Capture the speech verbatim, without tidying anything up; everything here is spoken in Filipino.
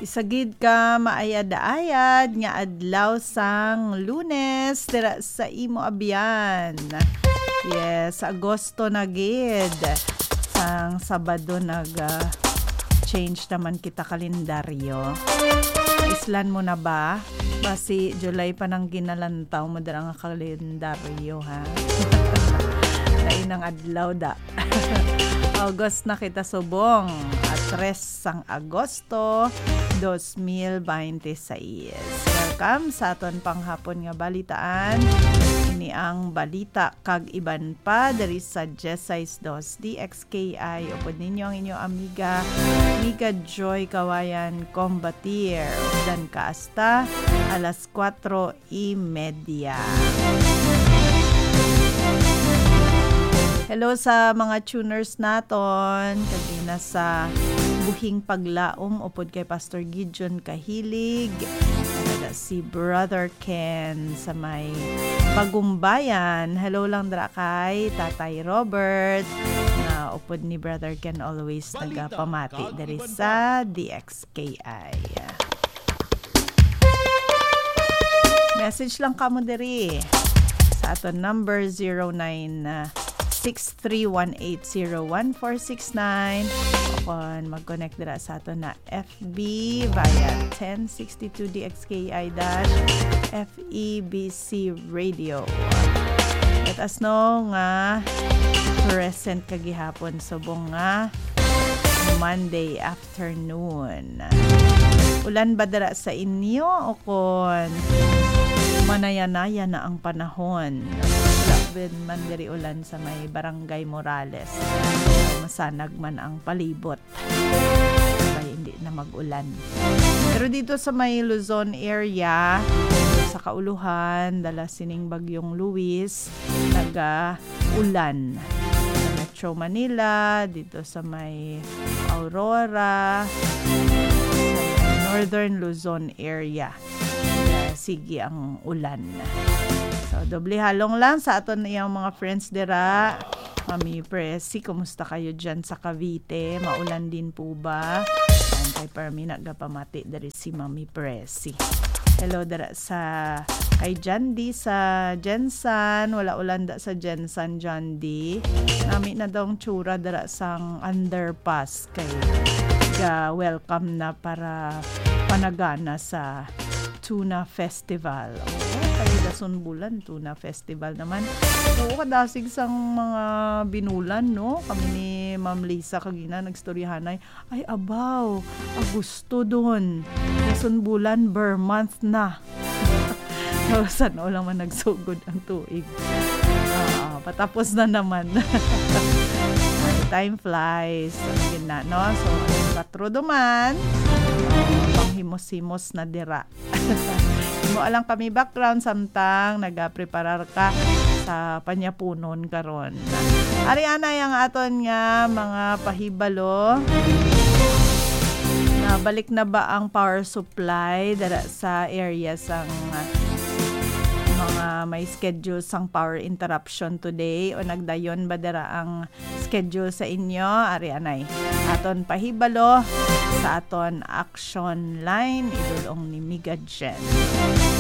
Isagid ka maayad-ayad nga adlaw sang Lunes tira sa imo abyan. Yes, Agosto na gid. Sang Sabado nag uh, change naman kita kalendaryo. Islan mo na ba? Basi July pa nang ginalantaw mo dara nga kalendaryo ha. Lain ang adlaw da. August na kita subong at tres sang Agosto dos mil veintiséis. Welcome sa aton panghapon nga balitaan. Ini ang balita kag iban pa dari sa Jesais dos D X K I. Upod ninyo ang inyong amiga, amiga Joy Kawayan Combatir. Dan kaasta alas kwatro y media. Hello sa mga tuners naton. Kagina sa buhing paglaom upod kay Pastor Gideon Kahilig. Ada si Brother Ken sa may Pagumbayan. Hello lang dra kay Tatay Robert. Na upod ni Brother Ken always nagapamati dari sa D X K I. Message lang kamo diri sa aton number zero nine six three one eight zero one four six nine. Kung mag-connect dira sa ato na F B via ten sixty-two D X K I dash F E B C Radio. Let us know nga present kagihapon subong nga Monday afternoon. Ulan ba dira sa inyo o kon manayanaya na ang panahon? Ben man diri ulan sa may Barangay Morales. Masanag man ang palibot. Kaya hindi na mag-ulan. Pero dito sa may Luzon area, sa kauluhan, dala sining bagyong Luis, naga-ulan. Sa Metro Manila, dito sa may Aurora, sa Northern Luzon area. Sige ang ulan. So, doble halong lang sa aton iyang mga friends dira. Mami Presi, kumusta kayo dyan sa Cavite? Maulan din po ba? And kay Permi nagapamati dari si Mami Presi. Hello dira sa kay Jandy sa Jensan. Wala ulan da sa Jensan, Jandy. Nami na daw ang tsura dira sang underpass. Kay ga welcome na para panagana sa Tuna Festival. Oo, kayo dason bulan, Tuna Festival naman. Oo, kadasig sang mga binulan, no? Kami ni Ma'am Lisa kagina, nagstoryahanay, ay abaw, Agosto doon. Dason bulan, ber month na. Sana lang man nagsugod ang tuig. Uh, patapos na naman. Time flies. Sabi na, no? So, patro duman. Panghimos-himos na dira. Mo alang kami background samtang nagapreparar ka sa panyapunon karon. Ariana yang aton nga mga pahibalo. Nabalik na ba ang power supply dara sa area sang mga may schedule sang power interruption today o nagdayon ba dara ang schedule sa inyo? Arianay aton pahibalo sa aton action line idulong ni Miga Jen.